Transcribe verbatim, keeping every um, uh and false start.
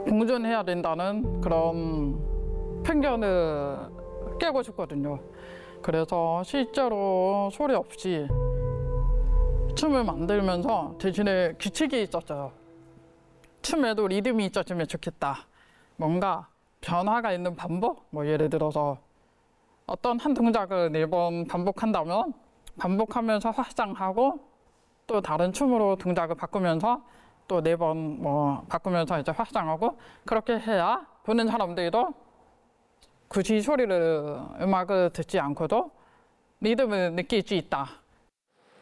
공존해야 된다는 그런 편견을 깨고 싶거든요. 그래서 실제로 소리 없이 춤을 만들면서 대신에 규칙이 있었어요. 춤에도 리듬이 있었으면 좋겠다. 뭔가 변화가 있는 반복? 뭐 예를 들어서 어떤 한 동작을 네 번 반복한다면 반복하면서 화장하고 또 다른 춤으로 동작을 바꾸면서 또 네 번 뭐 바꾸면서 이제 화장하고 그렇게 해야 보는 사람들도 굳이 소리를 음악을 듣지 않고도 리듬을 느낄 수 있다.